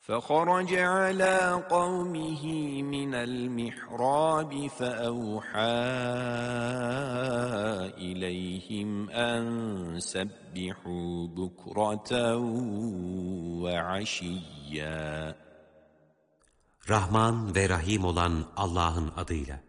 فخرج على قومه من المحراب فأوحى إليهم أن سبحوا بكرة وعشيا. Rahman ve Rahim olan Allah'ın adıyla.